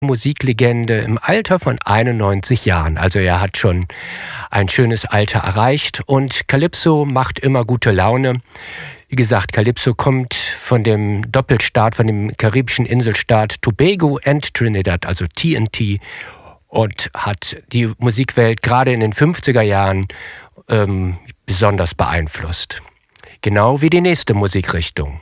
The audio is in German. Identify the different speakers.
Speaker 1: Musiklegende im Alter von 91 Jahren. Also er hat schon ein schönes Alter erreicht und Calypso macht immer gute Laune. Wie gesagt, Calypso kommt von dem Doppelstaat, von dem karibischen Inselstaat Tobago and Trinidad, also TNT, und hat die Musikwelt gerade in den 50er Jahren besonders beeinflusst. Genau wie die nächste Musikrichtung.